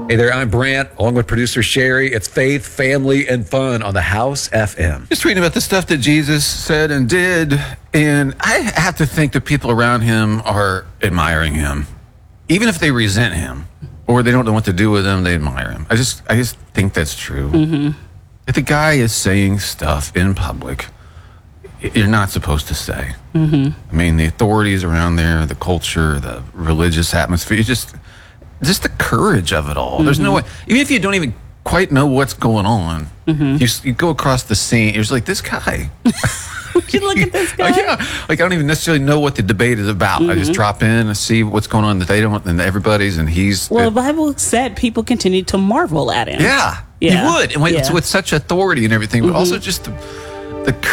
Hey there, I'm Brant, along with producer Sherry. It's faith, family, and fun on the House FM. Just reading about the stuff that Jesus said and did, and I have to think the people around him are admiring him. Even if they resent him or they don't know what to do with him, they admire him. I just think that's true. If the guy is saying stuff in public you're not supposed to say. I mean, the authorities around there, the culture, the religious atmosphere, just the courage of it all. There's no way, even if you don't even quite know what's going on, you go across the scene, you're just like, this guy. You look at this guy. Yeah, like I don't even necessarily know what the debate is about. I just drop in and see what's going on that they don't, and everybody's, and he's. Well, the Bible said people continue to marvel at him. Yeah, you would, and with such authority and everything, but also just the